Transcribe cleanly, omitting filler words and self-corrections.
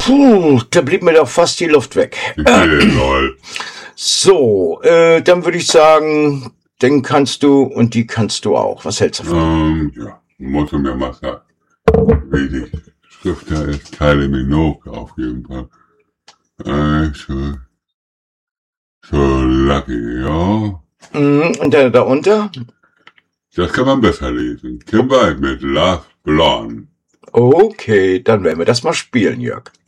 Puh, da blieb mir doch fast die Luft weg. Lol. So, dann würde ich sagen, den kannst du und die kannst du auch. Was hältst du davon? Ja, musst du mir mal sagen, wie die Schrift da ist, Kylie Minogue auf jeden Fall. So lucky, ja. Und der darunter? Das kann man besser lesen. Kim Wilde mit Love Blonde. Okay, dann werden wir das mal spielen, Jörg.